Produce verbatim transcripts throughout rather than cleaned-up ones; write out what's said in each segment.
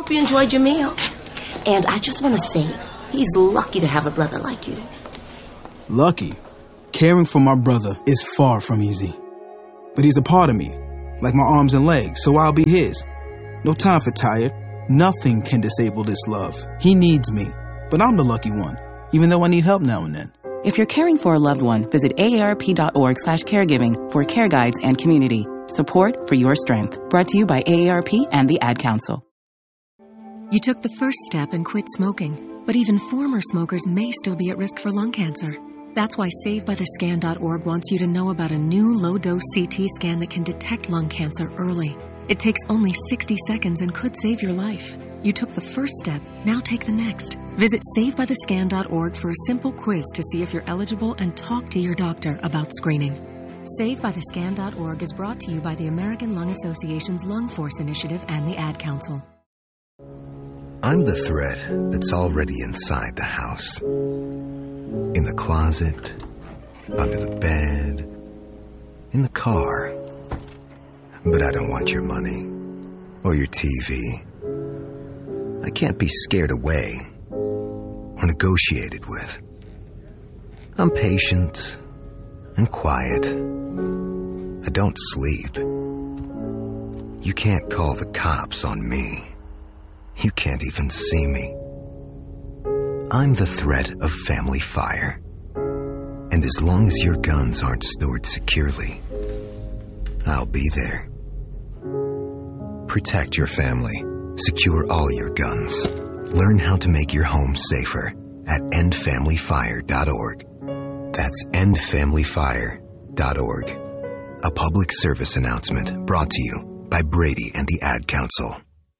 Hope you enjoyed your meal. And I just want to say, he's lucky to have a brother like you. Lucky? Caring for my brother is far from easy. But he's a part of me, like my arms and legs, so I'll be his. No time for tired. Nothing can disable this love. He needs me, but I'm the lucky one, even though I need help now and then. If you're caring for a loved one, visit aarp.org slash caregiving for care guides and community. Support for your strength. Brought to you by A A R P and the Ad Council. You took the first step and quit smoking, but even former smokers may still be at risk for lung cancer. That's why Save By The Scan dot org wants you to know about a new low-dose C T scan that can detect lung cancer early. It takes only sixty seconds and could save your life. You took the first step, now take the next. Visit Save By The Scan dot org for a simple quiz to see if you're eligible and talk to your doctor about screening. Save By The Scan dot org is brought to you by the American Lung Association's Lung Force Initiative and the Ad Council. I'm the threat that's already inside the house. In the closet, under the bed, in the car. But I don't want your money or your T V. I can't be scared away or negotiated with. I'm patient and quiet. I don't sleep. You can't call the cops on me. You can't even see me. I'm the threat of family fire. And as long as your guns aren't stored securely, I'll be there. Protect your family. Secure all your guns. Learn how to make your home safer at end family fire dot org. That's end family fire dot org. A public service announcement brought to you by Brady and the Ad Council.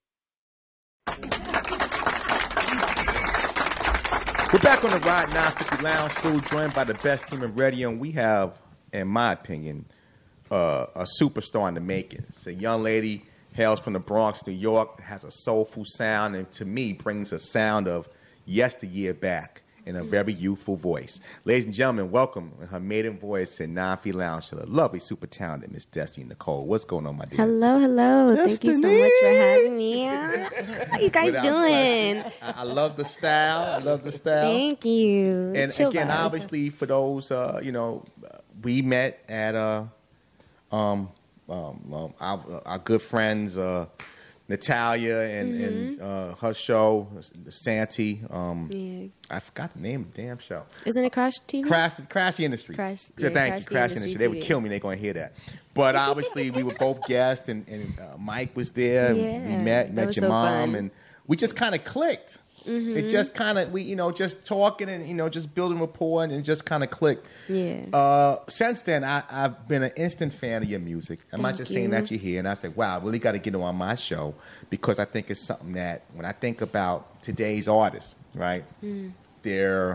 We're back on the Ride nine fifty Lounge, still joined by the best team in radio, and we have, in my opinion, uh, a superstar in the making. It's a young lady, hails from the Bronx, New York, has a soulful sound, and to me brings a sound of yesteryear back in a very youthful voice. Ladies and gentlemen, welcome in her maiden voice in nine fifty Lounge to the lovely, super talented Miss Destiny Nicole. What's going on, my dear? Hello, hello. Destiny. Thank you so much for having me. How you guys Without doing? I, I love the style. I love the style. Thank you. And Chill again, vibes. obviously, for those, uh, you know, we met at uh, um, um, um, our, our good friends, uh, Natalia and, Mm-hmm. and uh, her show, Santi. Um, Yeah. I forgot the name of the damn show. Isn't it Crash T V? Crash, Crash the Industry. Crash- Yeah, yeah, thank Crash you, the Crash Industry Industry. They would T V. kill me. They're going to hear that. But obviously, we were both guests, and, and uh, Mike was there. Yeah, we met, that met was your so mom, fun. and we just kind of clicked. Mm-hmm. It just kind of, we, you know, just talking and, you know, just building rapport, and it just kind of clicked. Yeah. Uh, since then, I, I've been an instant fan of your music. I'm not Thank just saying you. that you're here. And I said, wow, I really got to get her on my show because I think it's something that when I think about today's artists, right, Mm. they're,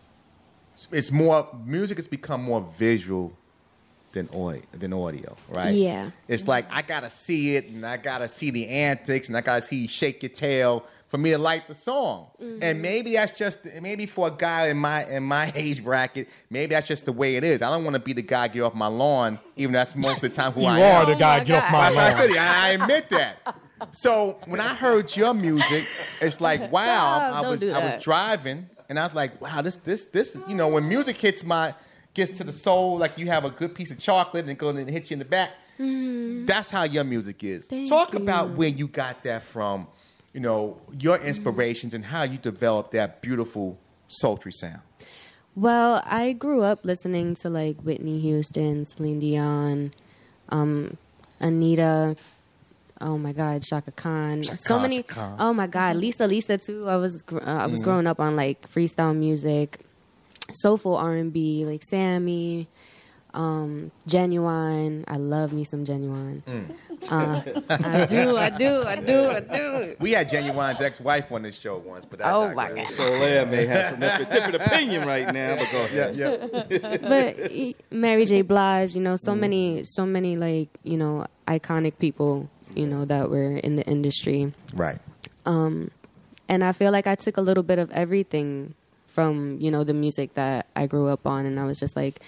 it's more, music has become more visual than audio, than audio, right? Yeah. It's like I got to see it and I got to see the antics and I got to see you shake your tail for me to like the song. Mm-hmm. And maybe that's just, maybe for a guy in my in my age bracket, maybe that's just the way it is. I don't want to be the guy get off my lawn, even though that's most of the time who You I are am. the guy get off my Like I lawn. said, I admit that. So when I heard your music, it's like, wow, Stop, I don't was do I that. was driving and I was like, wow, this this this you know, when music hits my gets to the soul, like you have a good piece of chocolate and it goes and hits you in the back. Mm-hmm. That's how your music is. Thank Talk you. about where you got that from, you know, your inspirations and how you developed that beautiful sultry sound. Well, I grew up listening to like Whitney Houston, Celine Dion, um, Anita. Oh my God, Shaka Khan. Shaka so Khan, many. Shaka Khan. Oh my God, Lisa, Lisa too. I was gr- uh, I was Mhm. growing up on like freestyle music, soulful R and B, like Sammy, um, Genuine. I love me some Genuine. Mm. Uh, I do, I do, I do, I do. We had Genuine's ex-wife on this show once, but I Oh my digress. God. Soler may have some different, different opinion right now, but go ahead. Yeah, yeah. But e- Mary J. Blige, you know, so many, so many like you know iconic people, you know, that were in the industry. Right. Um, and I feel like I took a little bit of everything from, you know, the music that I grew up on. And I was just like,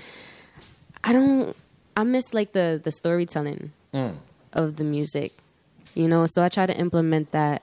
I don't, I miss like the, the storytelling Mm. of the music, you know? So I try to implement that,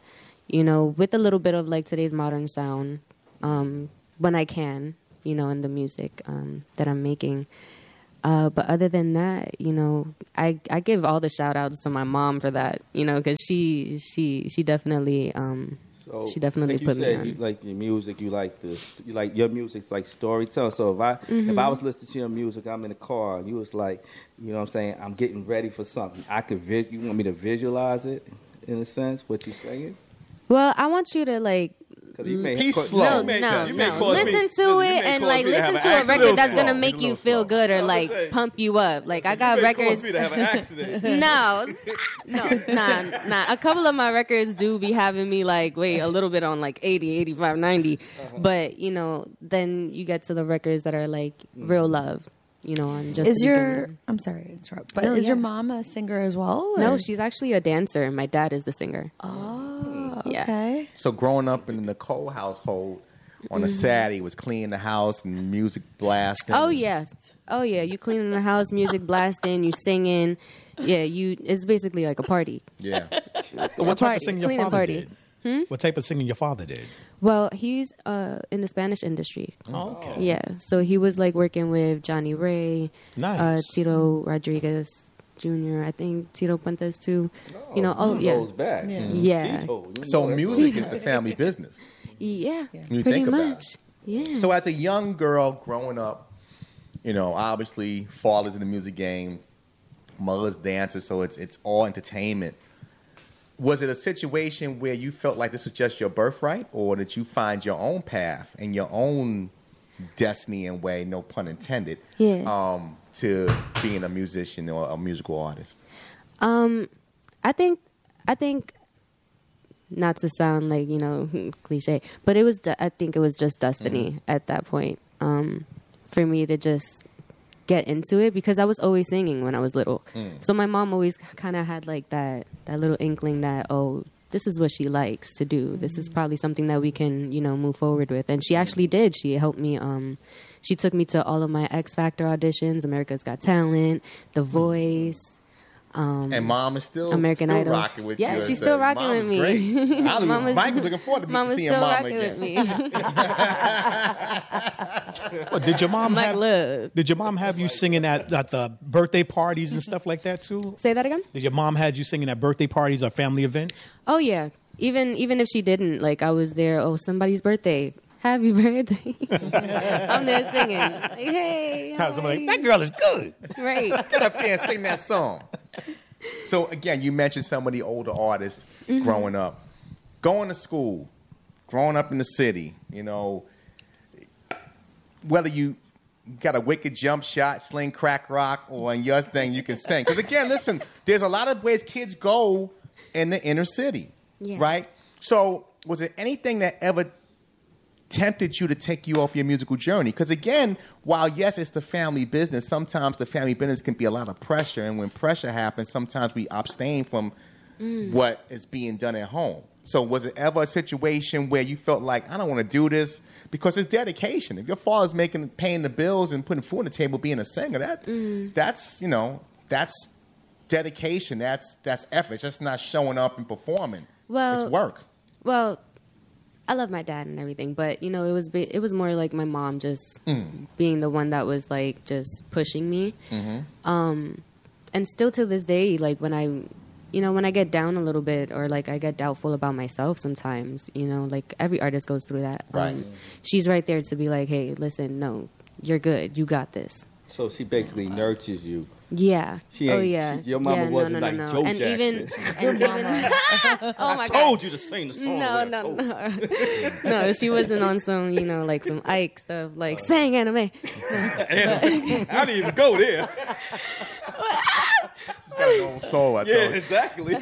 you know, with a little bit of like today's modern sound, um, when I can, you know, in the music um, that I'm making. Uh, but other than that, you know, I, I give all the shout outs to my mom for that, you know, because she, she, she definitely, um, So, she definitely like you put me said, on. you like your music. You like this. You like your music's like storytelling. So if I Mm-hmm. if I was listening to your music, I'm in the car, and you was like, you know, what I'm saying, I'm getting ready for something. I could. Vi- you want me to visualize it, in a sense, what you're saying? Well, I want you to like, 'Cause you may He's co- slow. no, you may- no, you may no. cause me- Listen to listen, you it may and cause like me to have listen an to a accident. record little that's slow. gonna He's make a you little feel slow. good or I was like gonna say, pump you up. Like I You got may records. cause me to have an accident. No, no, nah, nah. A couple of my records do be having me like, wait, a little bit on like eighty, eighty-five, ninety. Uh-huh. But, you know, then you get to the records that are like real love, you know, and just Is the your beginning. I'm sorry to interrupt, but No, is your yeah. mom a singer as well? No, or- she's actually a dancer. My dad is the singer. Oh, Yeah. okay. So growing up in the Nicole household, on a Saturday was cleaning the house and music blasting. Oh yes, oh yeah. You cleaning the house, music blasting, you singing. Yeah, you. It's basically like a party. Yeah. What type party, of singing your cleaning father party. did? What type of singing your father did? Well, he's uh, in the Spanish industry. Oh, okay. Yeah, so he was like working with Johnny Ray, Nice. uh, Tito Rodriguez Junior I think Tito Puentes too. you know, oh yeah, Goes back. Yeah. Yeah. Tito, you So know that. music is the family business. yeah, You pretty think about much. Yeah. So as a young girl growing up, you know, obviously father's in the music game, mother's dancer, so it's it's all entertainment. Was it a situation where you felt like this was just your birthright, or did you find your own path and your own destiny and way, no pun intended, Yeah. um, to being a musician or a musical artist? Um, I think, I think, not to sound like you know cliche, but it was. I think it was just destiny at that point. Um, for me to just get into it because I was always singing when I was little. So my mom always kind of had like that that little inkling that oh, this is what she likes to do. This is probably something that we can you know move forward with. And she actually did. She helped me. Um, she took me to all of my X Factor auditions, America's Got Talent, The Voice. Um, And mom is still American still Idol. rocking with Yeah, you. she's and still said, rocking "Mom with is me." great." I was, Mama's- Mike was looking forward to Mama's seeing still mom rocking again. with me. Well, did your mom Like have? love. Did your mom have you singing at, at the birthday parties and stuff like that too? Say that again. Did your mom had you singing at birthday parties or family events? Oh yeah. Even even if she didn't, like I was there. Oh, somebody's birthday. Happy birthday. I'm there singing. Like, hey. how Somebody are like, that you?" girl is good. Right. Get up there and sing that song. So again, you mentioned some of the older artists Mm-hmm. growing up, going to school, growing up in the city. You know, whether you got a wicked jump shot, sling crack rock, or in your thing you can sing. Because again, listen, there's a lot of ways kids go in the inner city, Yeah. right? So was there anything that ever tempted you to take you off your musical journey? Because again, while yes, it's the family business, sometimes the family business can be a lot of pressure, and when pressure happens, sometimes we abstain from what is being done at home. So was it ever a situation where you felt like, I don't want to do this? Because it's dedication. If your father's making, paying the bills and putting food on the table, being a singer, that that's, you know, that's dedication. That's that's effort. It's just not showing up and performing. Well, it's work. Well, I love my dad and everything, but you know, it was bi- it was more like my mom just being the one that was like just pushing me. Um, and still to this day, like when I, you know, when I get down a little bit or like I get doubtful about myself sometimes, you know, like every artist goes through that. Right. Um, she's right there to be like, hey, listen, no, you're good, you got this. So she basically nurtures you. Yeah. She oh ain't- yeah. she- your mama yeah, wasn't no, no, like no, no. Joe and Jackson. even and even oh my god. Told you to sing the song. No, the way I no, told you. no. No, she wasn't on some, you know, like some Ike stuff, like sang anime. I didn't even go there. Got an old soul, I Yeah, told you. exactly.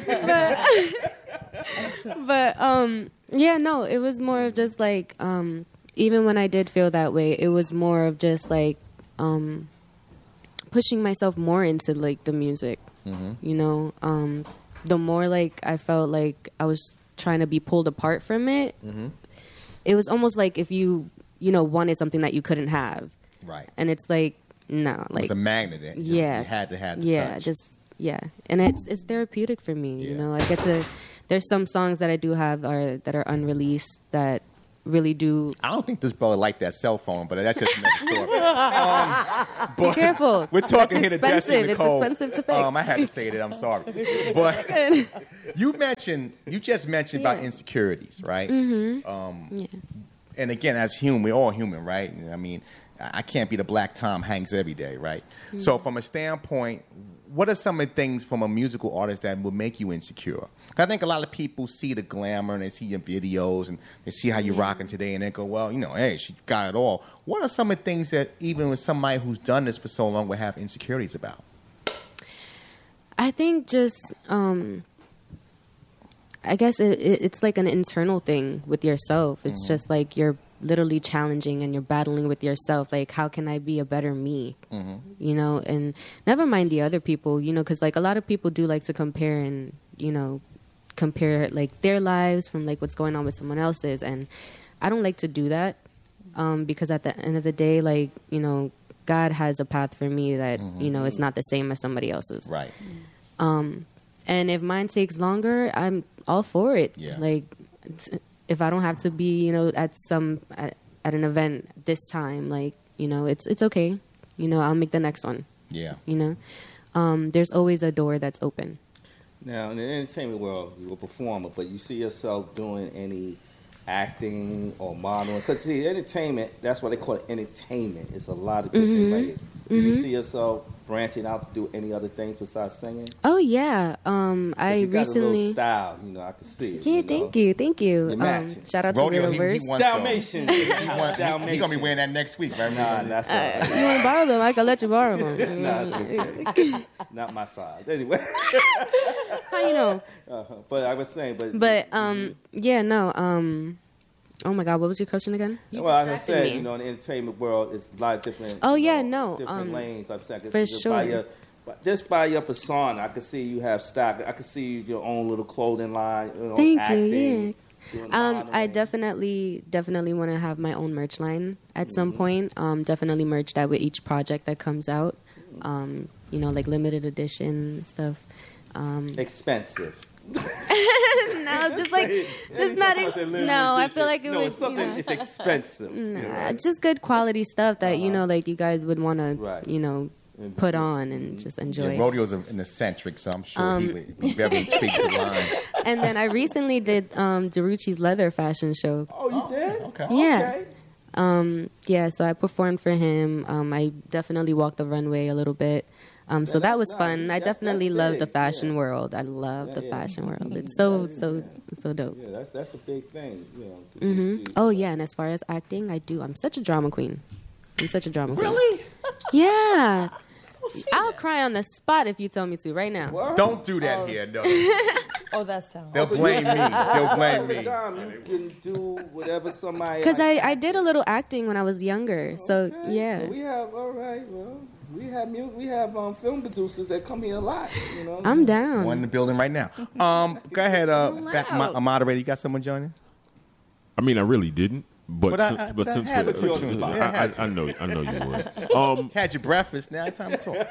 But um yeah, no, it was more of just like um even when I did feel that way, it was more of just like um pushing myself more into like the music. You know, um the more like I felt like I was trying to be pulled apart from it. It was almost like if you you know wanted something that you couldn't have. Right. And it's like no, It like was a magnet. It just- yeah, You had to have the yeah, touch. just yeah, and it's it's therapeutic for me. You Yeah. know, I get to there's some songs that I do have are that are unreleased that really do. I don't think this brother liked that cell phone, but that's just another story. um, Be careful. We're talking It's here to Jesse expensive. Nicole. It's expensive to fix. Um, I had to say that. I'm sorry, but you mentioned you just mentioned about Yeah. insecurities, right? Mm-hmm. Um, Yeah. and again, as human, we're all human, right? I mean, I I can't be the black Tom Hanks every day, right? Mm-hmm. So, from a standpoint, what are some of the things from a musical artist that will make you insecure? I think a lot of people see the glamour and they see your videos and they see how you're rocking today and they go, well, you know, hey, she got it all. What are some of the things that even with somebody who's done this for so long would have insecurities about? I think just, um, I guess it, it, it's like an internal thing with yourself. It's Mm-hmm. just like you're literally challenging and you're battling with yourself. Like, how can I be a better me? Mm-hmm. You know, and never mind the other people, you know, because like a lot of people do like to compare and, you know, compare like their lives from like what's going on with someone else's. And I don't like to do that um, because at the end of the day, like, you know, God has a path for me that, Mm-hmm. you know, it's not the same as somebody else's. Right. Um, and if mine takes longer, I'm all for it. Yeah. Like, it's- if I don't have to be, you know, at some at, at an event this time, like, you know, it's it's okay. You know, I'll make the next one. Yeah. You know, um, there's always a door that's open. Now, in the entertainment world, you're a performer, but you see yourself doing any acting or modeling? Because, see, entertainment, that's what they call it, entertainment. It's a lot of different Mhm. layers. Do you Mhm. see yourself branching out to do any other things besides singing? Oh yeah, um, 'Cause I you got a recently. little style, you know, I can see it. Yeah, you know? thank you, thank you. You're Um, matching. shout out to Rodeo, Real he- Verse. he wants Dalmatian. those. He want- he- he Dalmatian. gonna be wearing that next week, right? Nah, that's all right. You want to borrow them? I can let you borrow them. Nah, it's okay. Not my size. Anyway. How you know? Uh-huh. But I was saying, but But um, yeah, no. Um, oh my God, what was your question again? well, as I distracted said, me. you know, in the entertainment world, it's a lot of different. Oh, you yeah, know, no, different um, lanes. I'm saying, for just by sure. your, but just by your persona, I could see you have stock. I could see your own little clothing line. You know, Thank acting, you. doing Yeah. Um, I modeling. definitely, definitely want to have my own merch line at Mm-hmm. some point. Um, definitely merch that with each project that comes out. Um, you know, like limited edition stuff. Um, expensive. no, just like it's not. Ex- no, I feel like it no, would. it's something. You know, It's expensive. you know, nah, right? just good quality stuff that you Uh-huh. know, like you guys would want to, Right. you know, put on and just enjoy. Yeah, Rodeo's an eccentric, so I'm sure Um, he would be very speak the line. And then I recently did um, Derucci's leather fashion show. Oh, you did? Okay. Yeah. Okay. Um, yeah, so I performed for him. Um, I definitely walked the runway a little bit. Um, so Yeah, that that's was nice. fun. I That's- definitely that's love the big, fashion yeah. world. I love Yeah, the yeah. fashion world. It's so, Yeah, so, yeah. so dope. Yeah, that's that's a big thing. You know. to hmm see. Oh, yeah, and as far as acting, I do. I'm such a drama queen. I'm such a drama queen. Really? Yeah. I'll cry on the spot if you tell me to right now. Word? Don't do that here. No, Oh, that's talented. they'll So you- blame me. They'll blame All the me. time you can do whatever somebody. Because like- I, I did a little acting when I was younger. So, Okay. yeah. Well, we have all right. Well, we have mu- we have um, film producers that come here a lot. You know. I'm down. One in the building right now. Um, go ahead, uh, Oh, back, wow. mo- a moderator. You got someone joining? I mean, I really didn't, but But I- since, I- but I since had to we're- put you on the I, spot. I had I, I know, I know you would. Um, Had your breakfast. Now it's time to talk.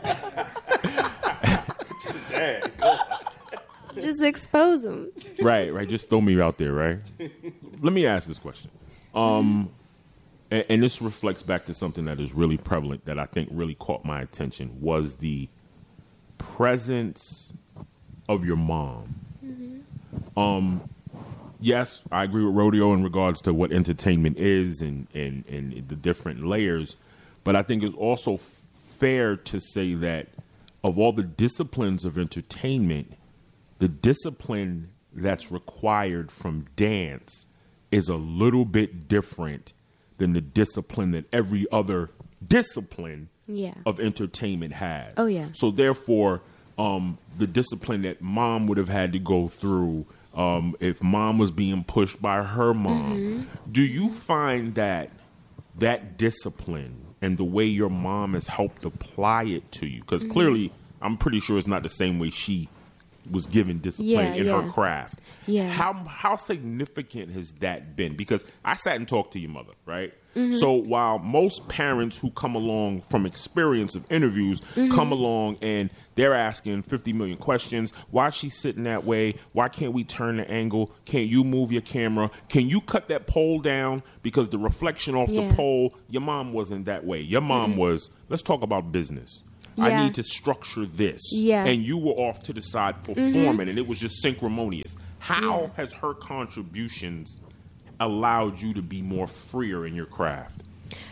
Just expose them. right, right. Just throw me out there, right? Let me ask this question, um, and, and this reflects back to something that is really prevalent that I think really caught my attention was the presence of your mom. Um, yes, I agree with Rodeo in regards to what entertainment is and, and, and the different layers, but I think it's also fair to say that of all the disciplines of entertainment, the discipline that's required from dance is a little bit different than the discipline that every other discipline Yeah. of entertainment has. Oh, yeah. So therefore, um, the discipline that mom would have had to go through, um, if mom was being pushed by her mom, Mm-hmm. do you find that that discipline and the way your mom has helped apply it to you? Because Mm-hmm. clearly, I'm pretty sure it's not the same way she was given discipline Yeah, in yeah. her craft. Yeah. How how significant has that been? Because I sat and talked to your mother, right? Mhm. So while most parents who come along from experience of interviews Mhm. come along and they're asking fifty million questions, why is she sitting that way? Why can't we turn the angle? Can't you move your camera? Can you cut that pole down? Because the reflection off Yeah. the pole, your mom wasn't that way. Your mom Mm-mm. was, let's talk about business. I Yeah. need to structure this. Yeah. And you were off to the side performing, Mhm. and it was just synchronous. How Yeah. has her contributions allowed you to be more freer in your craft?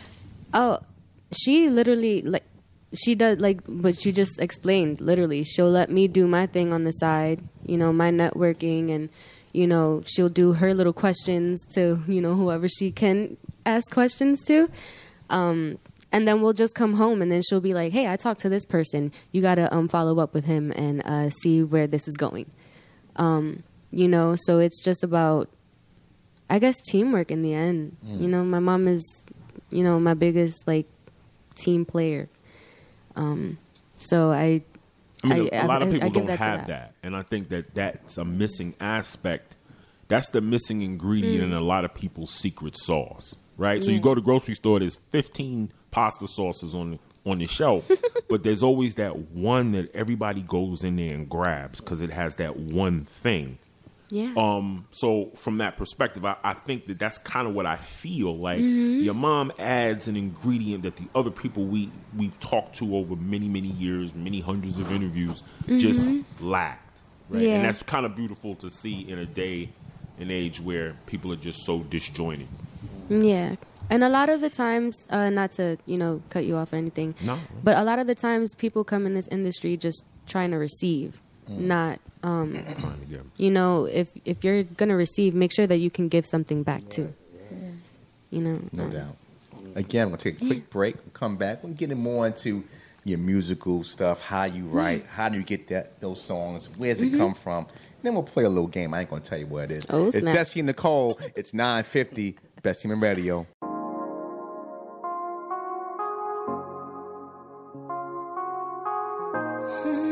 Oh, she literally like she does like what you just explained. Literally, she'll let me do my thing on the side. You know, my networking, and you know, she'll do her little questions to you know whoever she can ask questions to. Um, and then we'll just come home, and then she'll be like, "Hey, I talked to this person. You gotta um follow up with him and uh, see where this is going." Um, you know, so it's just about, I guess, teamwork in the end. Mm. You know, my mom is, you know, my biggest like team player. Um, so I, I mean, a I- a lot I- of I people give don't that to have that. and I think that that's a missing aspect. That's the missing ingredient Mm. in a lot of people's secret sauce, right? So Yeah. you go to the grocery store, there's fifteen pasta sauces on the, on the shelf, but there's always that one that everybody goes in there and grabs because it has that one thing. Yeah. Um. So from that perspective, I, I think that that's kind of what I feel like. Mhm. Your mom adds an ingredient that the other people we we've talked to over many many years, many hundreds of interviews, just Mhm. lacked. Right. Yeah. And that's kind of beautiful to see in a day and age where people are just so disjointed. Yeah. And a lot of the times, uh, not to, you know, cut you off or anything, No. but a lot of the times people come in this industry just trying to receive, Mm. not, um, Trying to give. you know, if, if you're going to receive, make sure that you can give something back too. You know? No um, doubt. Again, we're going to take a quick break. We'll come back. We'll get more into your musical stuff, how you write, how do you get that those songs, where's it Mhm. come from. Then we'll play a little game. I ain't going to tell you what it is. Oh, it's snap. Desi and Nicole. It's nine fifty, Best Team in Radio. Hmm.